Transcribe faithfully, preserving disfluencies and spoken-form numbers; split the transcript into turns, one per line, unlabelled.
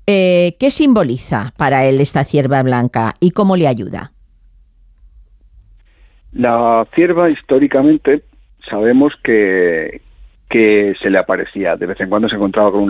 Eh, ¿Qué simboliza para él esta cierva blanca y cómo le ayuda?
La cierva, históricamente, sabemos que, que se le aparecía. De vez en cuando se encontraba con una